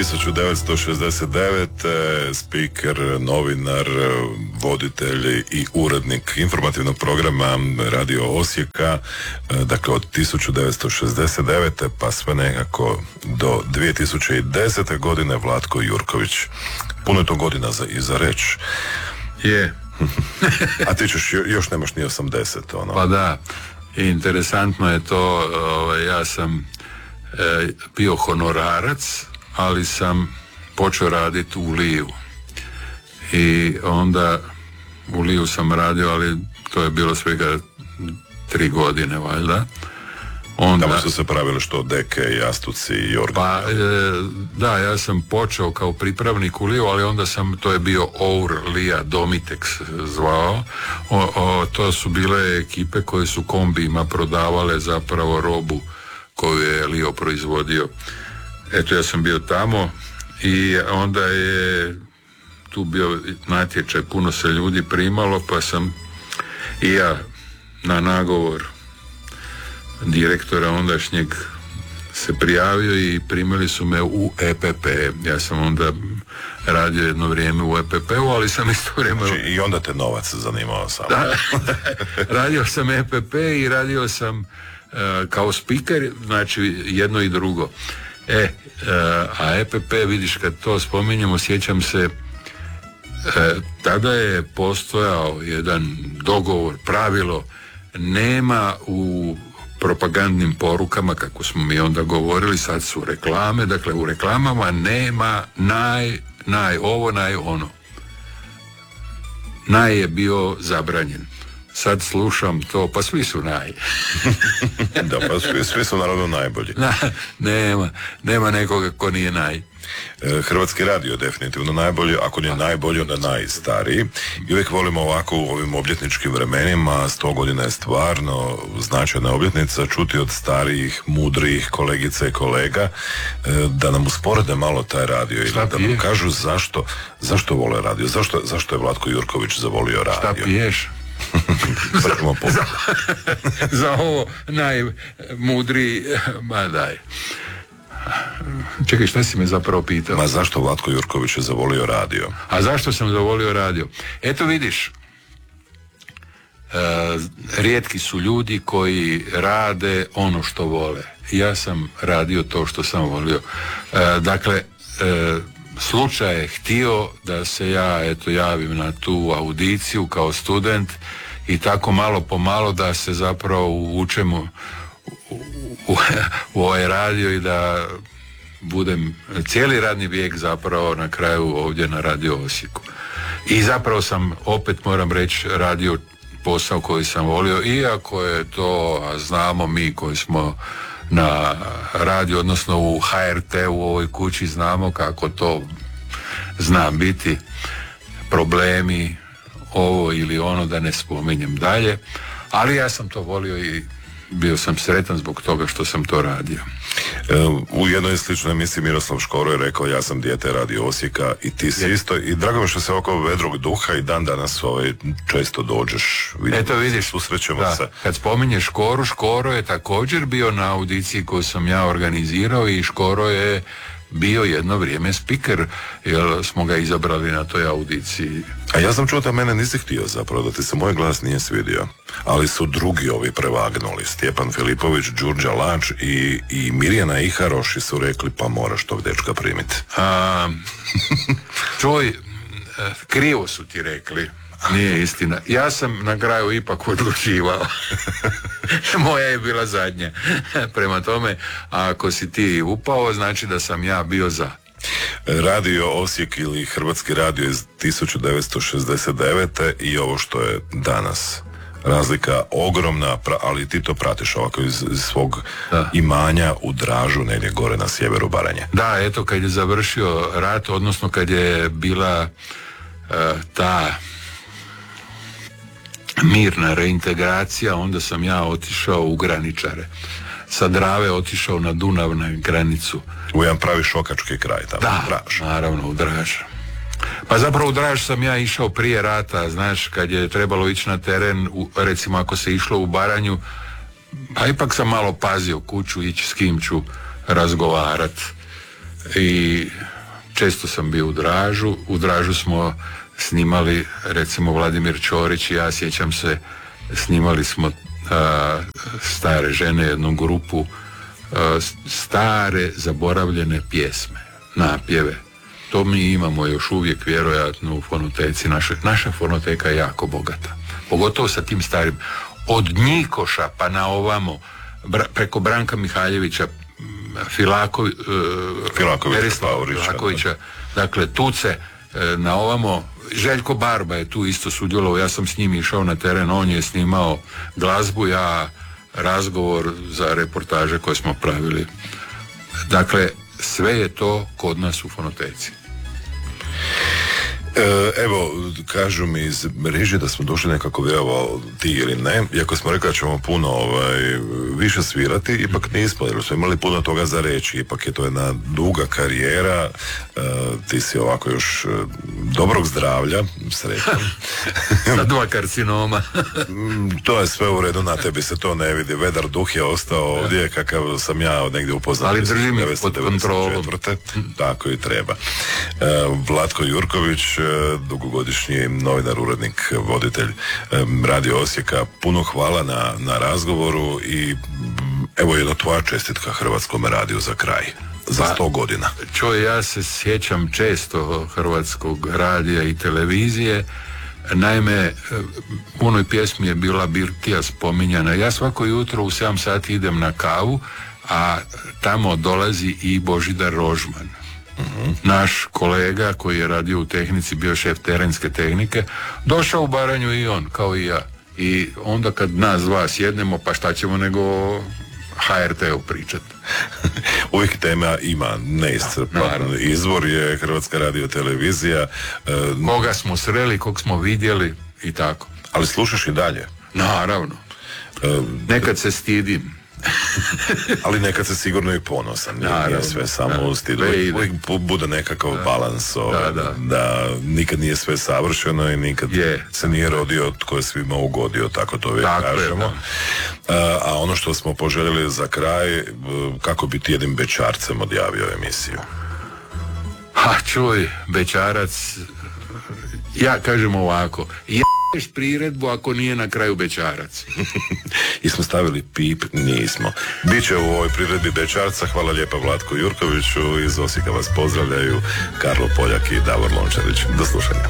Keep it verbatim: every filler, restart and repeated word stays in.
tisuću devetsto šezdeset devete. Speaker, novinar, voditelj i urednik informativnog programa Radio Osijeka, dakle od tisuću devetsto šezdeset devete pa sve nekako do dvije tisuće desete godine Vlatko Jurković. Puno je to godina za, i za reći. Je. A ti ćeš, još nemaš ni osamdeset, ono. Pa da, interesantno je to, ovaj, ja sam e, bio honorarac, ali sam počeo raditi u Liju. I onda u Liju sam radio, ali to je bilo svega tri godine, valjda. Onda, tamo su se pravili što deke, jastuci i organ. Pa, e, da, ja sam počeo kao pripravnik u Liju, ali onda sam, to je bio Our Lija Domitex zvao. O, o, to su bile ekipe koje su kombijima prodavale zapravo robu koju je Lio proizvodio. Eto, ja sam bio tamo i onda je tu bio natječaj, puno se ljudi primalo, pa sam i ja na nagovor direktora ondašnjeg se prijavio i primili su me u E P P. Ja sam onda radio jedno vrijeme u E P P-u, ali sam isto vrijeme... Znači, i onda te novac zanimao samo. Da, radio sam E P P i radio sam uh, kao speaker, znači jedno i drugo. E, uh, a E P P, vidiš, kad to spominjemo, sjećam se, uh, tada je postojao jedan dogovor, pravilo, nema u propagandnim porukama, kako smo mi onda govorili, sad su reklame, dakle u reklamama nema naj, naj ovo, naj ono. Naj je bio zabranjen. Sad slušam to, pa svi su naj. Da, pa svi, svi su naravno najbolji. Na, nema, nema nekoga ko nije naj. Hrvatski radio je definitivno najbolji, ako nije najbolji, onda najstariji. I uvijek volimo ovako u ovim obljetničkim vremenima, sto godina je stvarno značajna obljetnica, čuti od starijih, mudrijih kolegica i kolega da nam usporede malo taj radio i da nam kažu zašto, zašto vole radio, zašto, zašto je Vlatko Jurković zavolio radio. Šta piješ? za, za, za ovo najmudriji, ma daj. Čekaj, šta si me zapravo pitao? Ma zašto Vlatko Jurković je zavolio radio? A zašto sam zavolio radio? Eto vidiš, e, rijetki su ljudi koji rade ono što vole. Ja sam radio to što sam volio. E, dakle, e, slučaj je htio da se ja eto javim na tu audiciju kao student i tako malo po malo da se zapravo uvučemo u, u, u ovaj radio i da budem cijeli radni vijek zapravo na kraju ovdje na Radio Osijeku. I zapravo sam, opet moram reći, radio posao koji sam volio, iako je to, a znamo mi koji smo na radiju, odnosno u H R T u ovoj kući, znamo kako to zna biti, problemi, ovo ili ono, da ne spominjem dalje, ali ja sam to volio i bio sam sretan zbog toga što sam to radio. U jednoj sličnoj emisiji Miroslav Škoro je rekao, ja sam dijete Radio Osijeka i ti si je. Isto, i drago mi što se oko vedrog duha i dan danas ovaj, često dođeš, vidim, eto vidiš, susrećemo da, se. Kad spominješ Škoru, Škoro je također bio na audiciji koju sam ja organizirao i Škoro je bio jedno vrijeme speaker, jer smo ga izabrali na toj audiciji. A ja sam čuo da mene nisi htio zapravo, da ti se moj glas nije svidio, ali su drugi ovi prevagnuli, Stjepan Filipović, Đurđa Lač i, i Mirjana Iharoši su rekli, pa moraš tog dečka primiti. A, čuj, krivo su ti rekli. Nije istina. Ja sam na kraju ipak odlučivao. Moja je bila zadnja. Prema tome, ako si ti upao, znači da sam ja bio za. Radio Osijek ili Hrvatski radio iz tisuću devetsto šezdeset devete i ovo što je danas. Razlika ogromna, ali ti to pratiš ovako iz, iz svog da. imanja u Dražu, negdje gore na sjeveru Baranje. Da, eto, kad je završio rat, odnosno kad je bila uh, ta mirna reintegracija, onda sam ja otišao u graničare. Sa Drave otišao na Dunav, na granicu. U jedan pravi šokački kraj tamo. Da, u Draž. naravno, u Draž. Pa zapravo u Draž sam ja išao prije rata, znaš, kad je trebalo ići na teren, u, recimo ako se išlo u Baranju, pa ipak sam malo pazio kuću, ići s kim ću razgovarat. I često sam bio u Dražu. U Dražu smo snimali, recimo Vladimir Ćorić i ja, sjećam se, snimali smo a, stare žene, jednu grupu, a, stare zaboravljene pjesme, napjeve. To mi imamo još uvijek vjerojatno u fonoteci. Naša, naša fonoteka je jako bogata. Pogotovo sa tim starim. Od Njikoša pa na ovamo, bra, preko Branka Mihaljevića, Filakovi, uh, Filakovića, Filakovića, dakle Tuce, na ovamo, Željko Barba je tu isto sudjelovao, ja sam s njim išao na teren, on je snimao glazbu, ja razgovor za reportaže koje smo pravili. Dakle, sve je to kod nas u fonoteci. Evo, kažu mi iz režije da smo došli nekako, vjerovao ti ili ne, iako smo rekli da ćemo puno ovaj, više svirati, ipak nismo, jer smo imali puno toga za reći, ipak je to jedna duga karijera, uh, ti si ovako još uh, dobrog zdravlja, srećan. Sa dva karcinoma. To je sve u redu, na tebi se to ne vidi, vedar duh je ostao ovdje, kakav sam ja od negdje upoznat. Ali držim ih pod kontrolom. Tako i treba. Uh, Vlatko Jurković, dugogodišnji novinar, urednik, voditelj Radio Osijeka, puno hvala na, na razgovoru i evo jedna tvoja čestitka Hrvatskom radiju za kraj, za sto pa, godina. Čuj, ja se sjećam često Hrvatskog radija i televizije. Naime, u onoj pjesmi je bila birtija spominjana. Ja svako jutro u sedam sati idem na kavu, a tamo dolazi i Božidar Rožman. Uh-huh. Naš kolega koji je radio u tehnici, bio šef terenske tehnike, došao u Baranju i on, kao i ja. I onda kad nas dva sjednemo, pa šta ćemo nego ha er te-u pričati. Uvijek tema ima neiscrpan izvor, je Hrvatska radiotelevizija. Koga smo sreli, kog smo vidjeli i tako. Ali slušaš i dalje? Naravno. Nekad se stidim. Ali nekad se sigurno i ponosan, nije sve samo u stilu, uvijek bude nekakav da, balans, ove, da, da. da nikad nije sve savršeno i nikad je. se nije rodio tko je svima ugodio, tako to uvijek kažemo. Je, a, a ono što smo poželjeli za kraj, kako bi ti jednim bećarcem odjavio emisiju? Ha, čuj, bećarac, ja kažem ovako, ja priredbu ako nije na kraju bećarac. I smo stavili pip, nismo. Biće u ovoj priredbi bećarca. Hvala lijepa Vlatku Jurkoviću, iz Osijeka vas pozdravljaju Karlo Poljak i Davor Lončarić. Do slušanja.